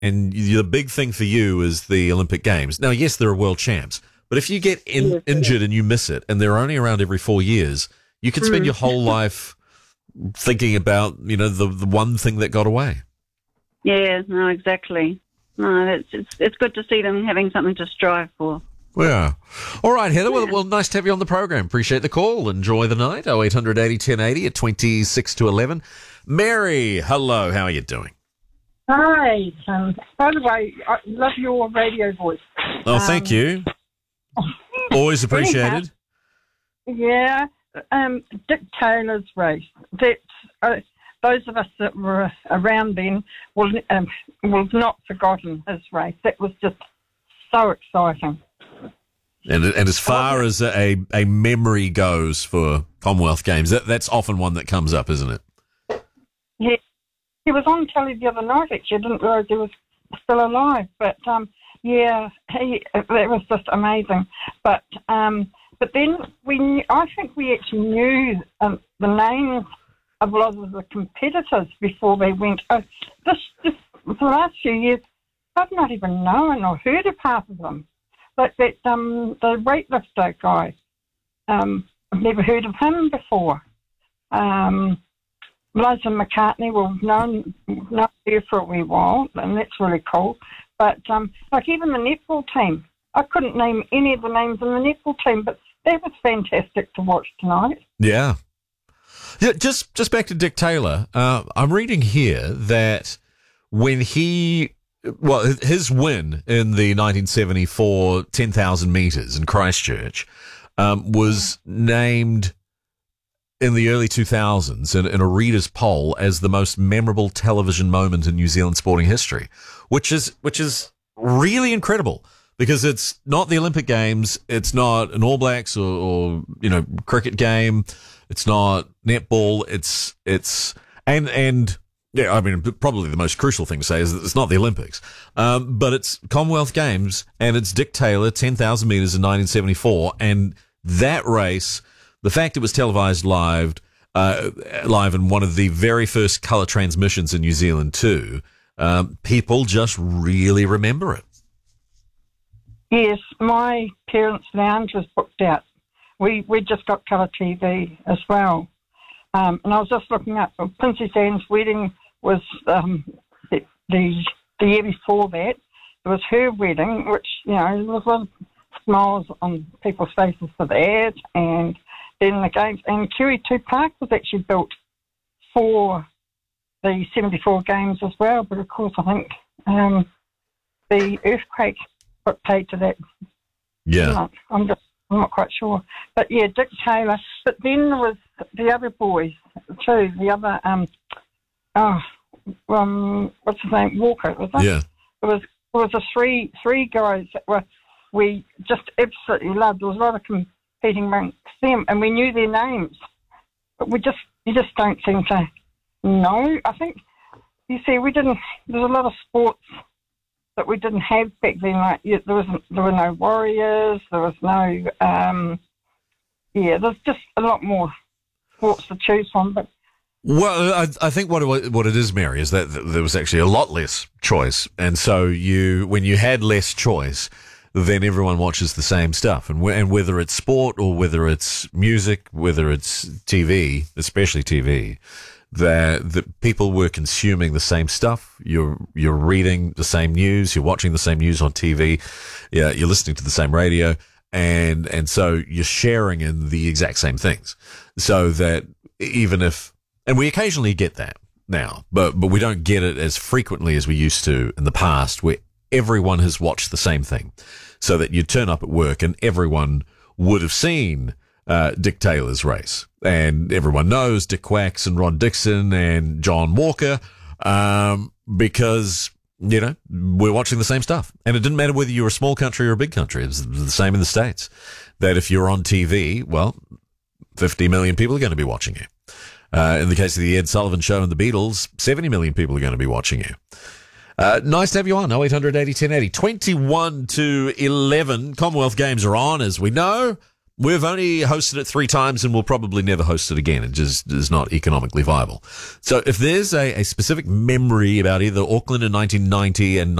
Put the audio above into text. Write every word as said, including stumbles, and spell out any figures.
and you, the big thing for you is the Olympic Games. Now, yes, there are world champs, but if you get in, Yes. injured and you miss it, and they're only around every four years, you could spend Mm. your whole life thinking about, you know, the the one thing that got away. Yeah, no, exactly. No, it's, it's it's good to see them having something to strive for. Yeah. All right, Heather. Well, well, nice to have you on the program. Appreciate the call. Enjoy the night. oh eight hundred eighty ten eighty at twenty-six to eleven. Mary, hello. How are you doing? Hi. Um, by the way, I love your radio voice. Oh, thank Um, you. Always appreciated. Yeah. Um, Dick Taylor's race. That uh, those of us that were around then will um, will have not forgotten his race. That was just so exciting. And and as far as a, a memory goes for Commonwealth Games, that, that's often one that comes up, isn't it? He he was on telly the other night. Actually, I didn't realise he was still alive. But um, yeah, he that was just amazing. But um, but then we knew, I think we actually knew um, the names of a lot of the competitors before they went. Oh, this this for the last few years, I've not even known or heard of half of them. Like that, um, the weightlifter guy, um, I've never heard of him before. Um, Liza McCartney, well, known, known her for a wee while, and that's really cool. But, um, like, even the netball team, I couldn't name any of the names in the netball team, but that was fantastic to watch tonight. Yeah. Yeah, just just back to Dick Taylor. Uh, I'm reading here that when he, well, his win in the nineteen seventy-four ten thousand metres in Christchurch um, was named in the early two thousands in, in a reader's poll as the most memorable television moment in New Zealand sporting history, which is which is really incredible because it's not the Olympic Games, it's not an All Blacks or, or you know cricket game, it's not netball, it's it's and and yeah, I mean probably the most crucial thing to say is that it's not the Olympics, um, but it's Commonwealth Games and it's Dick Taylor ten thousand metres in nineteen seventy-four, and that race. The fact it was televised live, uh, live in one of the very first colour transmissions in New Zealand too, um, people just really remember it. Yes, my parents' lounge was booked out. We we just got colour T V as well. Um, and I was just looking up, Princess Anne's wedding was um, the, the the year before that. It was her wedding, which, you know, there was a lot of smiles on people's faces for that, and then the games. And Kiwi two Park was actually built for the seventy-four games as well, but of course I think um, the earthquake got paid to that. Yeah. I'm just I'm not quite sure. But yeah, Dick Taylor. But then there was the other boys too, the other, um, oh, um, what's his name, Walker, was it? Yeah. It was, it was a three, three guys that were, we just absolutely loved. There was a lot of competing amongst them, and we knew their names, but we just you just don't seem to know. I think you see, we didn't. There's a lot of sports that we didn't have back then. Like yeah, there wasn't, there were no warriors. There was no, um, yeah. There's just a lot more sports to choose from, but. Well, I, I think what it, what it is, Mary, is that there was actually a lot less choice, and so you when you had less choice. Then everyone watches the same stuff. And, and whether it's sport or whether it's music, whether it's T V, especially T V, that, that people were consuming the same stuff. You're, you're reading the same news. You're watching the same news on T V. Yeah, you're listening to the same radio. And, and so you're sharing in the exact same things. So that even if, and we occasionally get that now, but, but we don't get it as frequently as we used to in the past, where everyone has watched the same thing, so that you turn up at work and everyone would have seen uh, Dick Taylor's race, and everyone knows Dick Quacks and Ron Dixon and John Walker, um, because you know we're watching the same stuff, and it didn't matter whether you were a small country or a big country. It was the same in the States. That if you're on T V, well, fifty million people are going to be watching you. Uh, in the case of the Ed Sullivan Show and the Beatles, seventy million people are going to be watching you. Uh, nice to have you on. oh eight hundred eighty ten eighty. twenty-one to eleven. Commonwealth Games are on, as we know. We've only hosted it three times and we'll probably never host it again. It just is not economically viable. So if there's a, a specific memory about either Auckland in nineteen ninety and